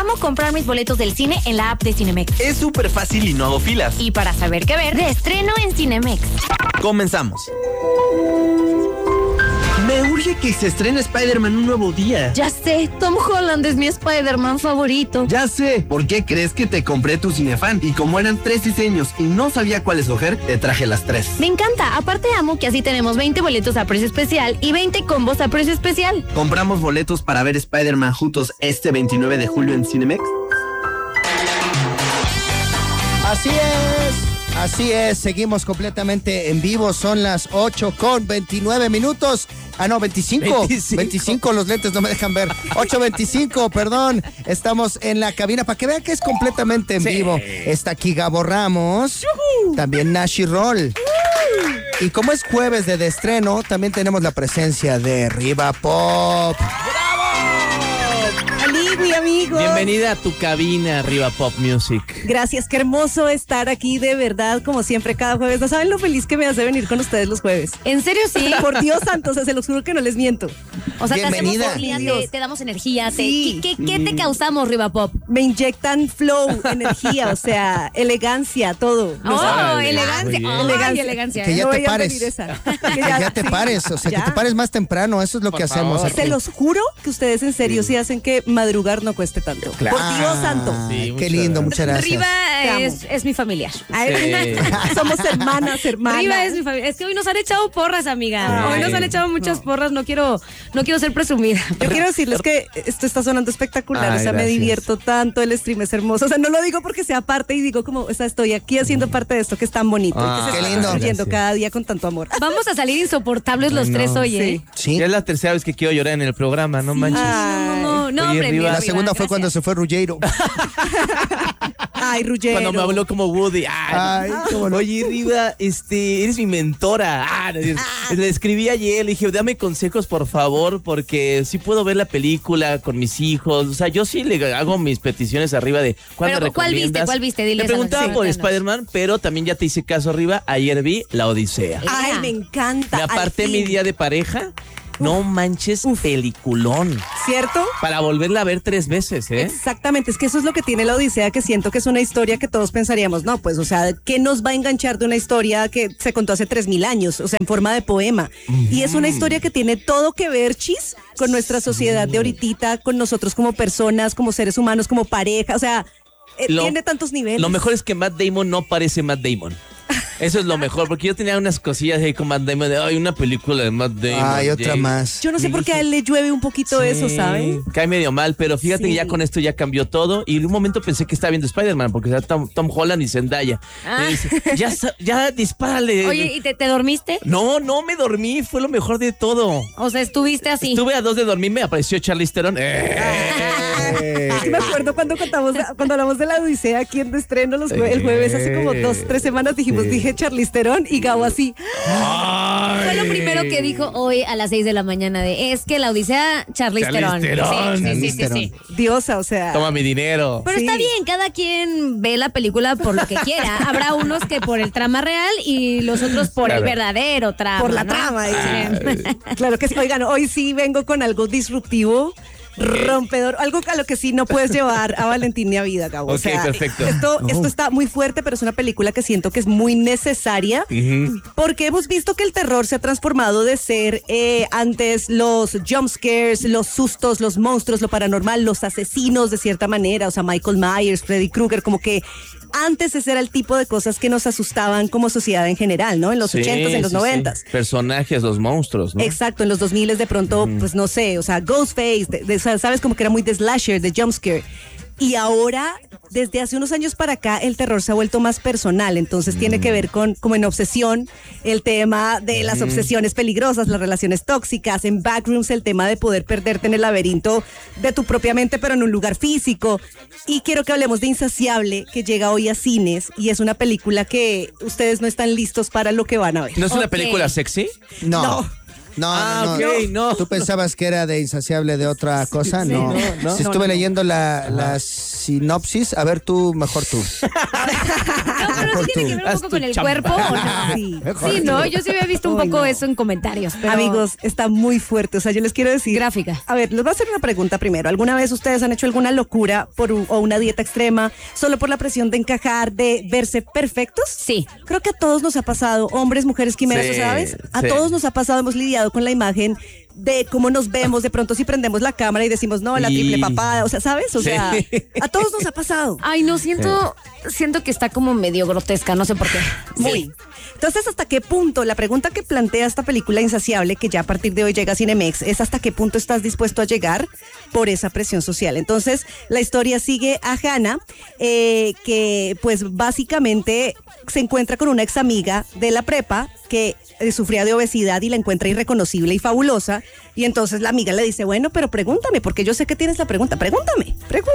Amo comprar mis boletos del cine en la app de Cinemex. Es súper fácil y no hago filas. Y para saber qué ver, de estreno en Cinemex. Comenzamos. Me urge que se estrene Spider-Man un nuevo día. Ya sé, Tom Holland es mi Spider-Man favorito. Ya sé, ¿por qué crees que te compré tu Cinefan? Y como eran 3 diseños y no sabía cuál escoger, te traje las 3. Me encanta, aparte amo que así tenemos 20 boletos a precio especial y 20 combos a precio especial. ¿Compramos boletos para ver Spider-Man juntos este 29 de julio en Cinemex? Así es, seguimos completamente en vivo, son las 8:29. Ah, no, 25. 25, los lentes no me dejan ver. 8:25, perdón. Estamos en la cabina para que vean que es completamente en vivo. Está aquí Gabo Ramos, también Nashi Roll. Y como es jueves de estreno, también tenemos la presencia de Riva Pop. Mi amigo. Bienvenida a tu cabina, Riva Pop Music. Gracias, qué hermoso estar aquí, de verdad, como siempre, cada jueves. No saben lo feliz que me hace venir con ustedes los jueves. ¿En serio sí? Por Dios santo, o sea, se los juro que no les miento. O sea, Bienvenida. te hacemos feliz, te damos energía. Sí. ¿Qué te causamos, Riva Pop? Me inyectan flow, energía, o sea, elegancia, todo. ¡Oh, Órale, elegancia! muy ¡Ay, bien. elegancia! Que ya No te voy a pares. pedir esa. Que ya te pares, o sea, ¿Ya? que te pares más temprano, eso es lo Por que hacemos favor. aquí. Se los juro que ustedes en serio sí hacen que madrugar no cueste tanto. Claro. Por Dios santo. Ay, Sí, qué muchas lindo, gracias. muchas gracias. Riva Te amo. es mi familiar. Ay, somos hermanas. Riva es mi familia. Es que hoy nos han echado porras, amiga. Ay. Hoy nos han echado muchas porras. No quiero ser presumida. Yo quiero decirles que esto está sonando espectacular, Ay, o sea, me gracias. divierto tanto, el stream es hermoso, o sea, no lo digo porque sea parte y digo como, o sea, estoy aquí haciendo parte de esto que es tan bonito, y que se qué está lindo. construyendo Gracias. cada día con tanto amor. Vamos a salir insoportables los Ay, no. tres hoy, ¿eh? Sí. Ya es la tercera vez que quiero llorar en el programa, no manches. No, Oye, hombre, Riva. mi La Riva, segunda fue gracias. cuando se fue Ruggiero. Ay, Ruggero. Cuando me habló como Woody. Ay, cómo no. Oye, Riva, eres mi mentora. Le escribí ayer, le dije, dame consejos, por favor, porque sí puedo ver la película con mis hijos. O sea, yo sí le hago mis peticiones arriba de ¿cuándo Pero, ¿cuál recomiendas? viste? ¿Cuál viste? Diles Le a preguntaba los por mexicanos. Spider-Man, pero también ya te hice caso, Riva. Ayer vi La Odisea. Ay, me encanta. Me aparté al mi fin. día de pareja. No manches, peliculón. ¿Cierto? Para volverla a ver 3 veces, ¿eh? Exactamente, es que eso es lo que tiene la Odisea, que siento que es una historia que todos pensaríamos, no, pues, o sea, ¿qué nos va a enganchar de una historia que se contó hace 3000 años, o sea, en forma de poema? Y es una historia que tiene todo que ver, Chis, con nuestra sociedad de ahorita, con nosotros como personas, como seres humanos, como pareja, o sea, tiene tantos niveles. Lo mejor es que Matt Damon no parece Matt Damon. Eso es lo mejor, porque yo tenía unas cosillas ahí con Matt Damon de, ay, una película de Matt Damon. Ay, otra Jay". más. Yo no sé por qué a él le llueve un poquito eso, ¿saben? Cae medio mal, pero fíjate Sí. que ya con esto ya cambió todo. Y en un momento pensé que estaba viendo Spider-Man, porque era Tom Holland y Zendaya. Ah. Y dice, ya dispárale. Oye, ¿y te dormiste? No me dormí, fue lo mejor de todo. O sea, estuviste así. Estuve a 2 de dormir, me apareció Charlize Theron. Sí, me acuerdo cuando hablamos de la Odisea aquí en estreno el jueves, hace como 2-3 semanas, dije Charlize Theron y Gabo así. Fue lo primero que dijo hoy a las 6 de la mañana es que la Odisea, Charlize Theron. Sí. Diosa, o sea. Toma mi dinero. Pero Sí. está bien, cada quien ve la película por lo que quiera. Habrá unos que por el trama real y los otros por el verdadero trama. Por la ¿no? trama. Claro que sí. Oigan, hoy sí vengo con algo disruptivo, rompedor, algo a lo que sí no puedes llevar a Valentín ni a vida, Gabo. Ok, perfecto. Esto está muy fuerte, pero es una película que siento que es muy necesaria porque hemos visto que el terror se ha transformado de ser antes los jump scares, los sustos, los monstruos, lo paranormal, los asesinos de cierta manera, o sea, Michael Myers, Freddy Krueger, como que antes ese era el tipo de cosas que nos asustaban como sociedad en general, ¿no? En los 80s, en los 90s. Personajes, los monstruos, ¿no? Exacto, en los 2000 de pronto, pues no sé, o sea, Ghostface, sabes, como que era muy de slasher, de jumpscare. Y ahora, desde hace unos años para acá, el terror se ha vuelto más personal, entonces tiene que ver con, como en Obsesión, el tema de las obsesiones peligrosas, las relaciones tóxicas, en Backrooms el tema de poder perderte en el laberinto de tu propia mente, pero en un lugar físico. Y quiero que hablemos de Insaciable, que llega hoy a cines, y es una película que ustedes no están listos para lo que van a ver. ¿No es una Ok. película sexy? No. No. Ok, no. ¿Tú pensabas que era de Insaciable de otra cosa? Sí, No. no. Si estuve leyendo la sinopsis, a ver tú, mejor tú. No, pero sí tiene que ver un Haz poco tu con el chamba. cuerpo, ¿o no? Sí. Sí, no, yo sí había visto un Ay, poco no. eso en comentarios. Pero... Amigos, está muy fuerte. O sea, yo les quiero decir. Gráfica. A ver, les voy a hacer una pregunta primero. ¿Alguna vez ustedes han hecho alguna locura o una dieta extrema solo por la presión de encajar, de verse perfectos? Sí. Creo que a todos nos ha pasado, hombres, mujeres, quimeras, Sí, ¿sabes? A sí. todos nos ha pasado, hemos lidiado con la imagen de cómo nos vemos, de pronto si prendemos la cámara y decimos, no, la triple papada, o sea, ¿sabes? O sea, Sí. a todos nos ha pasado. Ay, no, siento que está como medio grotesca, no sé por qué. Muy. Entonces, ¿hasta qué punto? La pregunta que plantea esta película Insaciable, que ya a partir de hoy llega a Cinemex, es ¿hasta qué punto estás dispuesto a llegar por esa presión social? Entonces, la historia sigue a Hannah, que pues básicamente se encuentra con una ex amiga de la prepa que sufría de obesidad y la encuentra irreconocible y fabulosa. Y entonces la amiga le dice, bueno, pero pregúntame, porque yo sé que tienes la pregunta, pregúntame.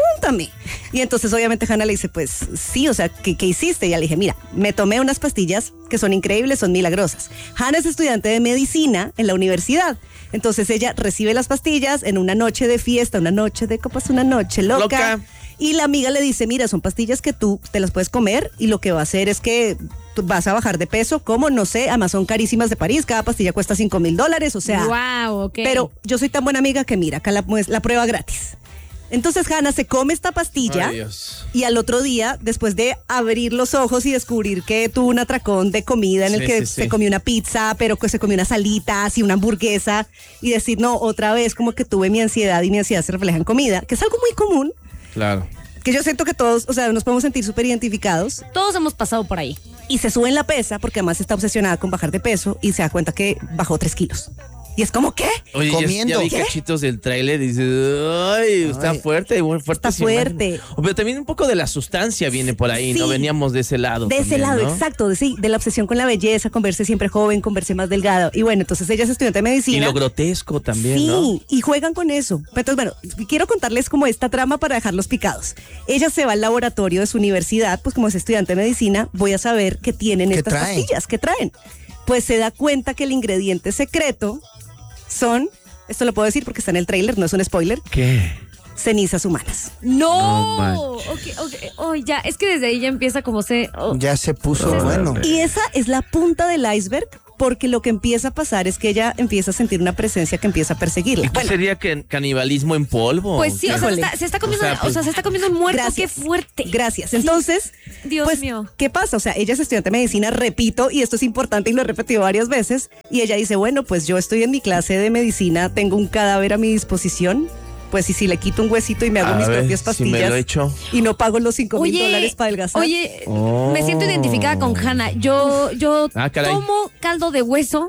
Y entonces obviamente Hannah le dice, pues sí, o sea, ¿qué hiciste? Y ella le dije, mira, me tomé unas pastillas que son increíbles, son milagrosas. Hannah es estudiante de medicina en la universidad. Entonces ella recibe las pastillas en una noche de fiesta, una noche de copas, una noche loca. Y la amiga le dice, mira, son pastillas que tú te las puedes comer y lo que va a hacer es que tú vas a bajar de peso. ¿Cómo? No sé, además son carísimas de París, cada pastilla cuesta $5,000, o sea. Wow, ok. Pero yo soy tan buena amiga que mira, acá la prueba gratis. Entonces Hannah se come esta pastilla Ay, Dios. y al otro día, después de abrir los ojos y descubrir que tuvo un atracón de comida en el Sí, que sí, se sí. comió una pizza, pero que se comió unas alitas y una hamburguesa y decir, no, otra vez como que tuve mi ansiedad y mi ansiedad se refleja en comida, que es algo muy común, Claro. que yo siento que todos, o sea, nos podemos sentir súper identificados. Todos hemos pasado por ahí. Y se sube en la pesa porque además está obsesionada con bajar de peso y se da cuenta que bajó 3 kilos. Y es como, ¿qué? Oye, Comiendo. ya vi ¿Qué? cachitos del tráiler y dices, ay, está fuerte, fuerte. Está fuerte. Pero también un poco de la sustancia viene por ahí, Sí. ¿no? Veníamos de ese lado. De ese también, lado, ¿no? exacto, de la obsesión con la belleza, con verse siempre joven, con verse más delgado. Y bueno, entonces ella es estudiante de Y medicina. lo grotesco también, Sí, ¿no? y juegan con eso. Entonces, bueno, quiero contarles como esta trama para dejarlos picados. Ella se va al laboratorio de su universidad, pues como es estudiante de medicina, voy a saber qué tienen ¿Qué estas traen? pastillas, qué traen. Pues se da cuenta que el ingrediente secreto son, esto lo puedo decir porque está en el tráiler, no es un spoiler, ¿Qué? cenizas humanas. No. manches. Ok. Oh, ya, es que desde ahí ya empieza como Ya se puso bueno. Y esa es la punta del iceberg, porque lo que empieza a pasar es que ella empieza a sentir una presencia que empieza a perseguirla. ¿Y qué sería canibalismo en polvo? Pues sí, o sea, Híjole. se está comiendo, O sea, se está comiendo un muerto, Gracias. qué fuerte. Gracias. Entonces, Dios pues, mío. ¿qué pasa? O sea, ella es estudiante de medicina, repito, y esto es importante y lo he repetido varias veces, y ella dice, bueno, pues yo estoy en mi clase de medicina, tengo un cadáver a mi disposición, pues y si le quito un huesito y me hago A mis ver, propias si pastillas me lo echo. y no pago los $5,000 para adelgazar. Oye, Oh. me siento identificada con Hannah. Yo Ah, caray. tomo caldo de hueso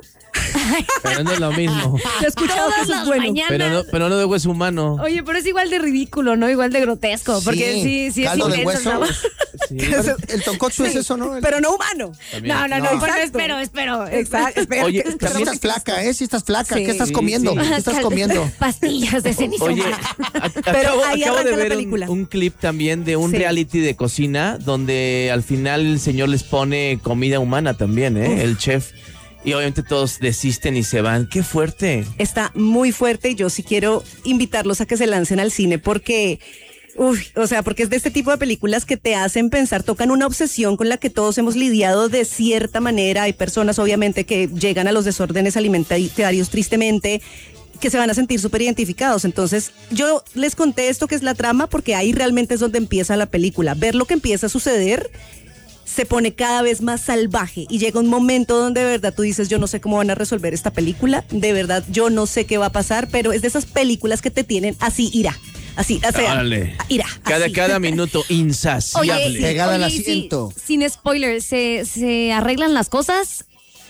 Pero no es lo mismo. He escuchado que todas eso es las bueno. mañanas. Pero no de hueso humano. Oye, pero es igual de ridículo, ¿no? Igual de grotesco. Porque sí es caldo de intenso, hueso. ¿no? Sí. El tonkotsu es eso, ¿no? Pero no humano. También. No, No. bueno, Exacto. espero. Exacto. Espera, Oye, que- Pero si estás flaca, ¿eh? Si estás flaca, Sí. ¿qué estás comiendo? Sí. ¿Qué estás comiendo? Pastillas de ceniza Oye, humana. Pero ahí acabo arranca de la ver película. un clip también de un Sí. reality de cocina donde al final el señor les pone comida humana también, ¿eh? El chef. Y obviamente todos desisten y se van. ¡Qué fuerte! Está muy fuerte y yo sí quiero invitarlos a que se lancen al cine porque, porque es de este tipo de películas que te hacen pensar, tocan una obsesión con la que todos hemos lidiado de cierta manera. Hay personas obviamente que llegan a los desórdenes alimentarios tristemente, que se van a sentir súper identificados. Entonces, yo les conté esto que es la trama porque ahí realmente es donde empieza la película. Ver lo que empieza a suceder se pone cada vez más salvaje y llega un momento donde de verdad tú dices, yo no sé cómo van a resolver esta película, de verdad yo no sé qué va a pasar, pero es de esas películas que te tienen así, ira, así, o sea, Órale. ira. así. Cada minuto insaciable. Oye, Pegada al y asiento. sin spoilers, ¿se arreglan las cosas?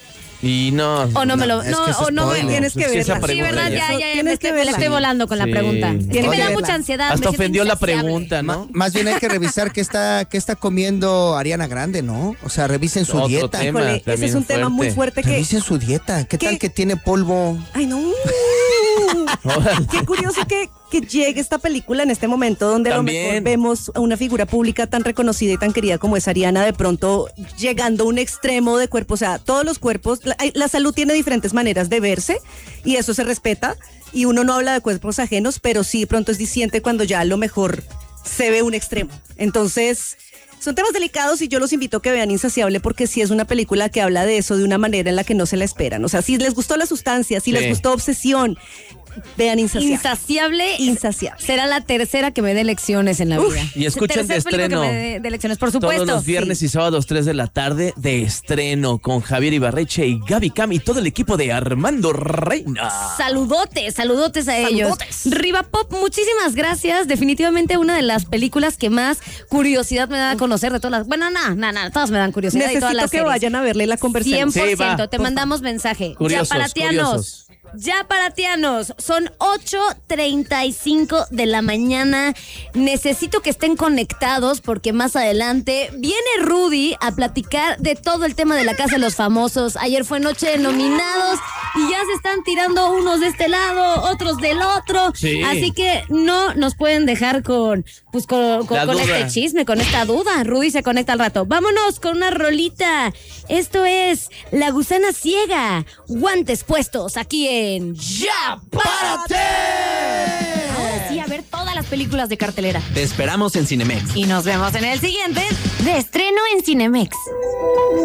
Y no. ¿O no me lo.? es No, que es o no me. spoiler. Tienes que Es que esa verla. Sí, pregunta ¿verdad? ya. Ya, Tienes que me la verla. estoy volando con la Sí. pregunta. Es que Tienes me que da verla. mucha ansiedad. Hasta me siento ofendió la insaciable. pregunta, ¿no? Más bien hay que revisar qué está comiendo Ariana Grande, ¿no? O sea, revisen su Otro dieta. tema. Híjole, ese también es un tema muy fuerte que... Revisen su dieta. ¿Qué tal ¿Qué? que tiene polvo? Ay, no. Qué curioso que llegue esta película en este momento donde También. a lo mejor vemos a una figura pública tan reconocida y tan querida como es Ariana, de pronto llegando a un extremo de cuerpo. O sea, todos los cuerpos, la salud tiene diferentes maneras de verse y eso se respeta. Y uno no habla de cuerpos ajenos, pero sí de pronto es diciente cuando ya a lo mejor se ve un extremo. Entonces, son temas delicados y yo los invito a que vean Insaciable porque sí es una película que habla de eso de una manera en la que no se la esperan. O sea, si les gustó La Sustancia, si les gustó Obsesión, vean Insaciable. Insaciable. Será la tercera que me dé lecciones en la vida. Y escuchen de estreno. Que me dé lecciones, por supuesto. Todos los viernes y sábados 3 de la tarde de estreno con Javier Ibarreche y Gaby Cam y todo el equipo de Armando Reina. Saludotes a ellos. Riva Pop, muchísimas gracias. Definitivamente una de las películas que más curiosidad me da a conocer de todas las... Bueno, todas me dan curiosidad. Necesito todas las que series. vayan a verle la conversación. 100%, te mandamos mensaje. Ya paratianos, son 8:35 de la mañana. Necesito que estén conectados porque más adelante viene Rudy a platicar de todo el tema de la Casa de los Famosos. Ayer fue noche de nominados y ya se están tirando unos de este lado, otros del otro. Sí. Así que no nos pueden dejar con este chisme, con esta duda. Rudy se conecta al rato. Vámonos con una rolita. Esto es La Gusana Ciega. Guantes puestos aquí en Ya Párate. Ahora sí, a ver todas las películas de cartelera. Te esperamos en Cinemex. Y nos vemos en el siguiente de estreno en Cinemex.